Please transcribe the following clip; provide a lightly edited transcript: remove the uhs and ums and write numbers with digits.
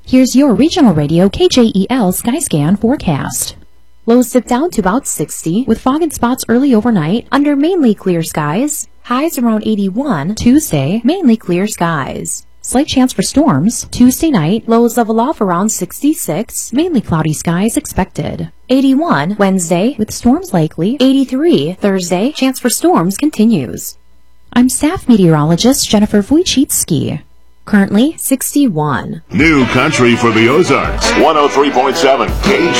Here's your regional radio KJEL Skyscan forecast. Lows dip down to about 60 with fog and spots early overnight under mainly clear skies. Highs around 81. Tuesday, mainly clear skies. Slight chance for storms. Tuesday night, lows level off around 66. Mainly cloudy skies expected. 81 Wednesday with storms likely. 83 Thursday, chance for storms continues. I'm staff meteorologist Jennifer Wojcicki. Currently 61. New country for the Ozarks. 103.7 KJ.